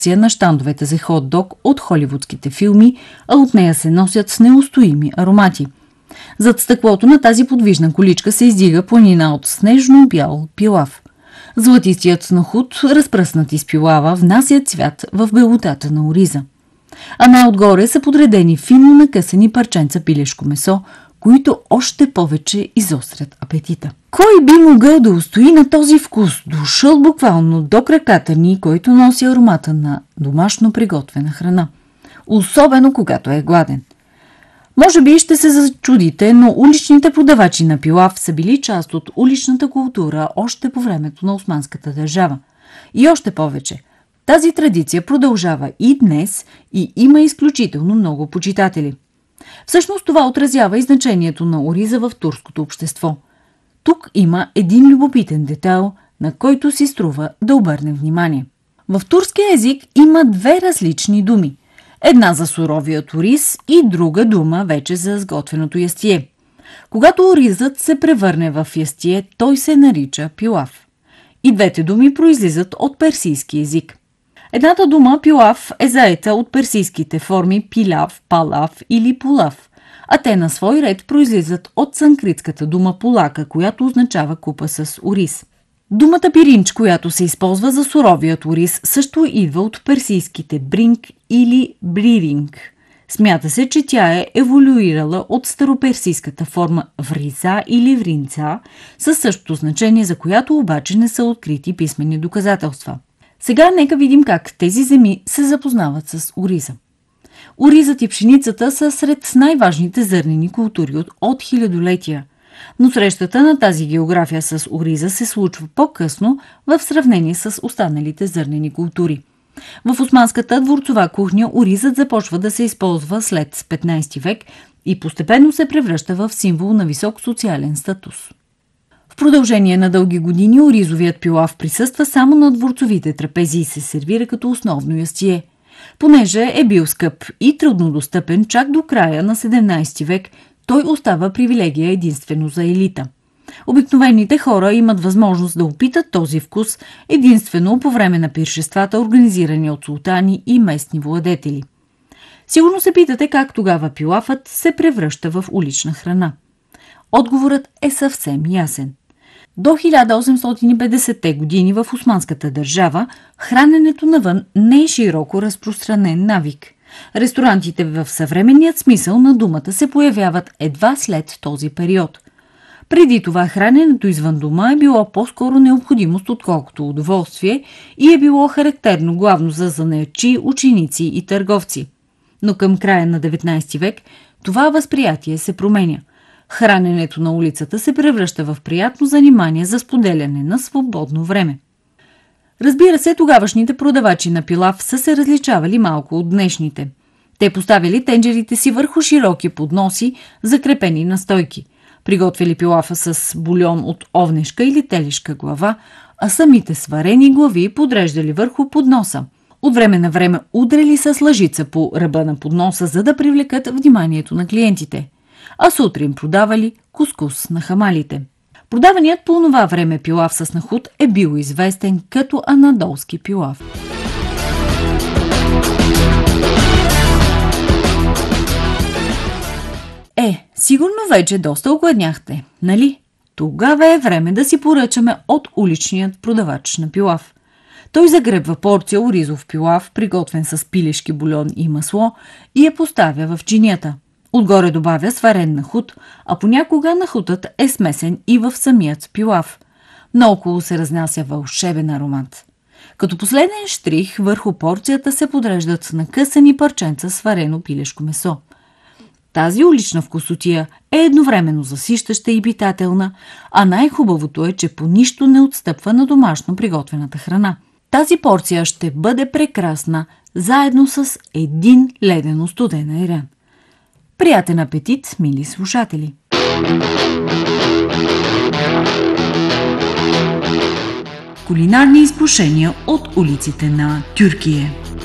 на щандовете за хот-дог от холивудските филми, а от нея се носят с неустоими аромати. Зад стъклото на тази подвижна количка се издига планина от снежно-бял пилав. Златистият сноход, разпръснат из пилава, внася цвят в белотата на ориза. А най-отгоре са подредени финно накъсани парченца пилешко месо, които още повече изострят апетита. Кой би могъл да устои на този вкус, дошъл буквално до краката ни, който носи аромата на домашно приготвена храна, особено когато е гладен? Може би ще се зачудите, но уличните продавачи на пилав са били част от уличната култура още по времето на Османската държава. И още повече, тази традиция продължава и днес и има изключително много почитатели. Всъщност това отразява и значението на ориза в турското общество. Тук има един любопитен детайл, на който си струва да обърнем внимание. В турския език има две различни думи. Една за суровият ориз и друга дума вече за сготвеното ястие. Когато оризът се превърне в ястие, той се нарича пилав. И двете думи произлизат от персийски език. Едната дума пилав е заета от персийските форми пилав, палав или пулав, а те на свой ред произлизат от санскритската дума пулака, която означава купа с ориз. Думата пиринч, която се използва за суровият ориз, също идва от персийските бринг или бриринг. Смята се, че тя е еволюирала от староперсийската форма вриза или вринца, със същото значение, за която обаче не са открити писмени доказателства. Сега нека видим как тези земи се запознават с ориза. Оризът и пшеницата са сред най-важните зърнени култури от хилядолетия, но срещата на тази география с ориза се случва по-късно в сравнение с останалите зърнени култури. В османската дворцова кухня оризът започва да се използва след 15 век и постепенно се превръща в символ на висок социален статус. В продължение на дълги години оризовият пилав присъства само на дворцовите трапези и се сервира като основно ястие. Понеже е бил скъп и труднодостъпен чак до края на 17 век, той остава привилегия единствено за елита. Обикновените хора имат възможност да опитат този вкус единствено по време на пиршествата, организирани от султани и местни владетели. Сигурно се питате как тогава пилафът се превръща в улична храна. Отговорът е съвсем ясен. До 1850-те години в Османската държава храненето навън не е широко разпространен навик. Ресторантите в съвременният смисъл на думата се появяват едва след този период. Преди това храненето извън дома е било по-скоро необходимост, отколкото удоволствие и е било характерно главно за занаятчии, ученици и търговци. Но към края на 19 век това възприятие се променя. Храненето на улицата се превръща в приятно занимание за споделяне на свободно време. Разбира се, тогавашните продавачи на пилав са се различавали малко от днешните. Те поставяли тенджерите си върху широки подноси, закрепени на стойки. Приготвили пилафа с бульон от овнешка или телешка глава, а самите сварени глави подреждали върху подноса. От време на време удрили с лъжица по ръба на подноса, за да привлекат вниманието на клиентите. А сутрин продавали кускус на хамалите. Продаваният по това време пилав с нахут е бил известен като анадолски пилав. Сигурно вече доста огладняхте, нали? Тогава е време да си поръчаме от уличният продавач на пилав. Той загребва порция оризов пилав, приготвен с пилешки бульон и масло, и я поставя в чинията. Отгоре добавя сварен нахут, а понякога нахутът е смесен и в самият пилав. Наоколо се разнася вълшебен аромат. Като последен щрих върху порцията се подреждат накъсани парченца сварено пилешко месо. Тази улична вкусотия е едновременно засищаща и питателна, а най-хубавото е, че по нищо не отстъпва на домашно приготвената храна. Тази порция ще бъде прекрасна, заедно с един ледено студен айран. Приятен апетит, мили слушатели! Кулинарни изкушения от улиците на Тюркия.